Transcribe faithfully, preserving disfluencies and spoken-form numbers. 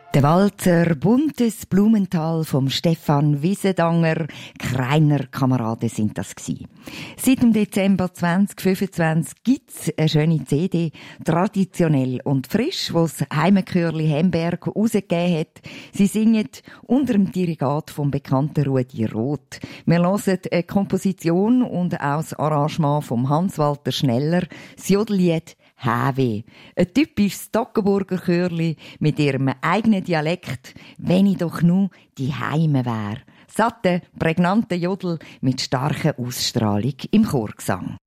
Der Walzer Buntes Blumenthal vom Stefan Wiesendanger, Kreiner Kameraden sind das gsi. Seit dem Dezember zwanzig fünfundzwanzig gibt's eine schöne C D, traditionell und frisch, wo's Heimechörli Hemberg rausgegeben hat. Sie singen unter dem Dirigat vom bekannten Rudi Roth. Wir hören eine Komposition und auch das Arrangement vom Hans-Walter Schneller, das Jodellied Hewe. Ein typisches Toggenburger Chörli mit ihrem eigenen Dialekt, wenn ich doch nur die Heime wär. Satte, prägnante Jodel mit starker Ausstrahlung im Chorgesang.